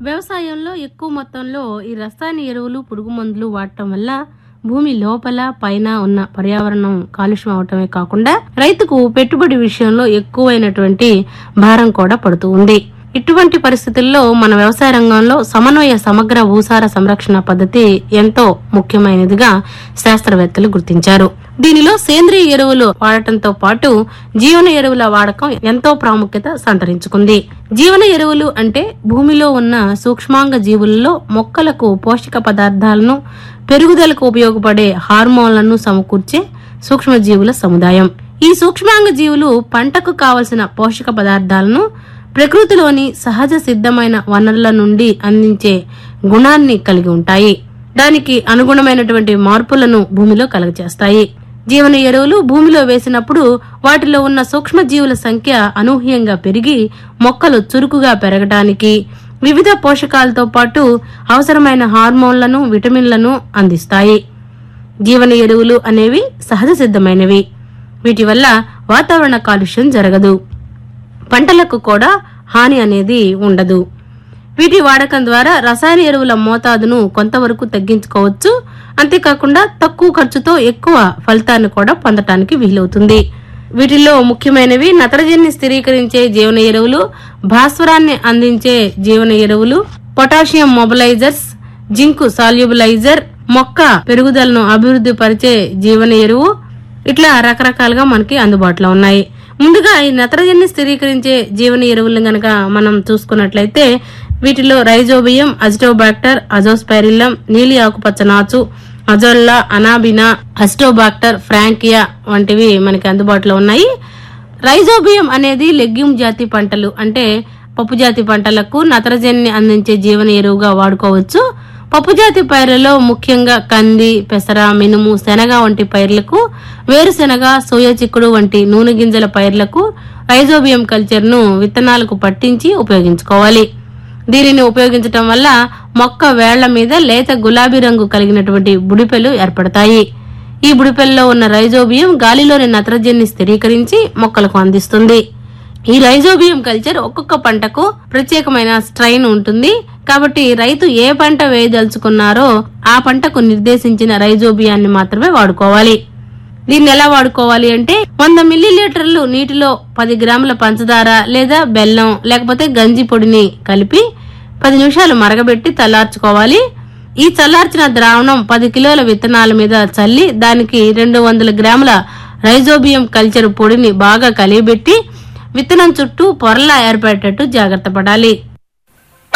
వ్యవసాయంలో ఎక్కువ మొత్తంలో ఈ రసాయన ఎరువులు, పురుగు మందులు వాడటం వల్ల భూమి లోపల పైన ఉన్న పర్యావరణం కాలుష్యం అవటమే కాకుండా రైతుకు పెట్టుబడి విషయంలో ఎక్కువైనటువంటి భారం కూడా పడుతూ ఉంది. ఇటువంటి పరిస్థితుల్లో మన వ్యవసాయ రంగంలో సమన్వయ సమగ్ర భూసార సంరక్షణ పద్ధతి ఎంతో ముఖ్యమైనదిగా శాస్త్రవేత్తలు గుర్తించారు. దీనిలో సేంద్రియ ఎరువులు వాడటంతో పాటు జీవన ఎరువుల వాడకం ఎంతో ప్రాముఖ్యత సంతరించుకుంది. జీవన ఎరువులు అంటే భూమిలో ఉన్న సూక్ష్మాంగ జీవులలో మొక్కలకు పోషక పదార్థాలను, పెరుగుదలకు ఉపయోగపడే హార్మోన్లను సమకూర్చే సూక్ష్మజీవుల సముదాయం. ఈ సూక్ష్మాంగ జీవులు పంటకు కావలసిన పోషక పదార్థాలను ప్రకృతిలోని సహజ సిద్ధమైన వనరుల నుండి అందించే గుణాన్ని కలిగి ఉంటాయి. దానికి అనుగుణమైనటువంటి మార్పులను భూమిలో కలుగజేస్తాయి. జీవన ఎరువులు భూమిలో వేసినప్పుడు వాటిలో ఉన్న సూక్ష్మజీవుల సంఖ్య అనూహ్యంగా పెరిగి మొక్కలు చురుకుగా పెరగడానికి, వివిధ పోషకాలతో పాటు అవసరమైన హార్మోన్లను, విటమిన్లను అందిస్తాయి. జీవన ఎరువులు అనేవి సహజ సిద్ధమైనవి. వీటి వల్ల వాతావరణ కాలుష్యం జరగదు, పంటలకు కూడా హాని అనేది ఉండదు. వీటి వాడకం ద్వారా రసాయన ఎరువుల మోతాదును కొంతవరకు తగ్గించుకోవచ్చు. అంతేకాకుండా తక్కువ ఖర్చుతో ఎక్కువ ఫలితాన్ని కూడా పొందటానికి వీలవుతుంది. వీటిల్లో ముఖ్యమైనవి నత్రజనిని స్థిరీకరించే జీవన ఎరువులు, భాస్వరాన్ని అందించే జీవన ఎరువులు, పొటాషియం మొబిలైజర్స్, జింక్ సాల్యుబలైజర్, మొక్క పెరుగుదలను అభివృద్ధి పరిచే జీవన ఎరువు, ఇట్లా రకరకాలుగా మనకి అందుబాటులో ఉన్నాయి. ముందుగా ఈ నత్రజనిని స్థిరీకరించే జీవన ఎరువులను గనక మనం చూసుకున్నట్లయితే వీటిలో రైజోబియం, అజిటోబాక్టర్, అజోస్పైరిల్లం, నీలి ఆకుపచ్చ నాచు, అజోల్లా, అనాబినా, అజిటోబాక్టర్, ఫ్రాంకియా వంటివి మనకి అందుబాటులో ఉన్నాయి. రైజోబియం అనేది లెగ్యూమ్ జాతి పంటలు అంటే పప్పు జాతి పంటలకు నత్రజనిని అందించే జీవన ఎరువుగా వాడుకోవచ్చు. పప్పు జాతి పైర్లలో ముఖ్యంగా కంది, పెసర, మినుము, శనగ వంటి పైర్లకు, వేరుశెనగ, సోయా చిక్కుడు వంటి నూనె గింజల పైర్లకు రైజోబియం కల్చర్ ను విత్తనాలకు పట్టించి ఉపయోగించుకోవాలి. దీనిని ఉపయోగించటం వల్ల మొక్క వేళ్ల మీద లేత గులాబీ రంగు కలిగినటువంటి బుడిపెలు ఏర్పడతాయి. ఈ బుడిపెల్లో ఉన్న రైజోబియం గాలిలోని నత్రజనిని స్థిరీకరించి మొక్కలకు అందిస్తుంది. ఈ రైజోబియం కల్చర్ ఒక్కొక్క పంటకు ప్రత్యేకమైన స్ట్రైన్ ఉంటుంది. కాబట్టి రైతు ఏ పంట వేయదలుచుకున్నారో ఆ పంటకు నిర్దేశించిన రైజోబియాన్ని మాత్రమే వాడుకోవాలి. దీన్ని ఎలా వాడుకోవాలి అంటే 100 మిల్లీలీటర్లు నీటిలో 10 గ్రాముల పంచదార లేదా బెల్లం లేకపోతే గంజి పొడిని కలిపి 10 నిమిషాలు మరగబెట్టి చల్లార్చుకోవాలి. ఈ చల్లార్చిన ద్రావణం 10 కిలోల విత్తనాల మీద చల్లి దానికి 200 గ్రాముల రైజోబియం కల్చర్ పొడిని బాగా కలియబెట్టి విత్తనం చుట్టూ పొరలా ఏర్పడేటట్టు జాగ్రత్త పడాలి.